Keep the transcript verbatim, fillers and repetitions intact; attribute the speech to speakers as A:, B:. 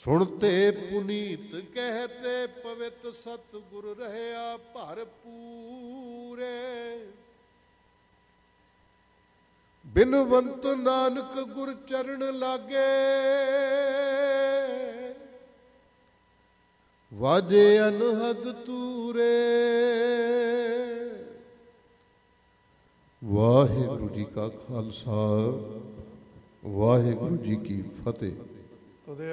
A: ਸੁਣਤੇ ਪੁਨੀਤ ਕਹਿਤੇ ਪਵਿੱਤ ਸਤਿਗੁਰ ਰਹਿਆ ਭਰਪੂਰੇ। ਬਿਨਵੰਤ ਨਾਨਕ ਗੁਰ ਚਰਨ ਲਾਗੇ ਵਾਜੇ ਅਨਹਦ ਤੂਰੇ। ਵਾਹਿਗੁਰੂ ਜੀ ਕਾ ਖਾਲਸਾ ਵਾਹਿਗੁਰੂ ਜੀ ਕੀ ਫਤਿਹ।